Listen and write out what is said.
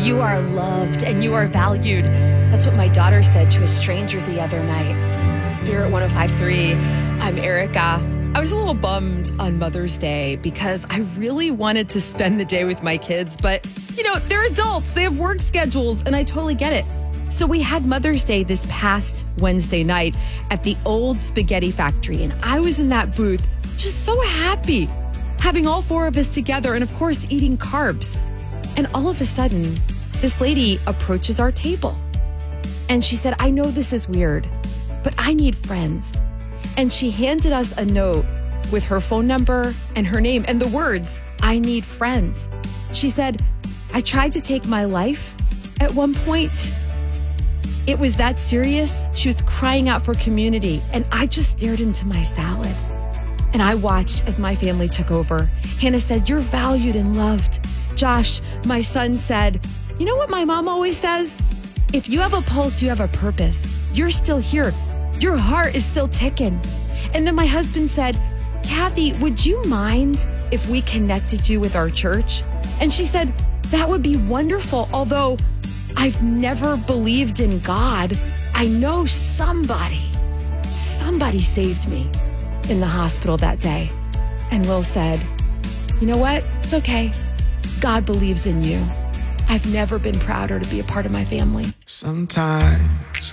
You are loved and you are valued. That's what my daughter said to a stranger the other night. Spirit 105.3, I'm Erica. I was a little bummed on Mother's Day because I really wanted to spend the day with my kids, but they're adults, they have work schedules, and I totally get it. So we had Mother's Day this past Wednesday night at the old spaghetti factory, and I was in that booth just so happy, having all four of us together and, of course, eating carbs. And all of a sudden, this lady approaches our table, and she said, I know this is weird, but I need friends. And she handed us a note with her phone number and her name and the words, I need friends. She said, I tried to take my life at one point. It was that serious. She was crying out for community. And I just stared into my salad. And I watched as my family took over. Hannah said, you're valued and loved. Josh, my son, said, you know what my mom always says? If you have a pulse, you have a purpose. You're still here. Your heart is still ticking. And then my husband said, Kathy, would you mind if we connected you with our church? And she said, that would be wonderful. Although I've never believed in God, I know somebody saved me in the hospital that day. And Will said, you know what? It's okay. God believes in you. I've never been prouder to be a part of my family. Sometimes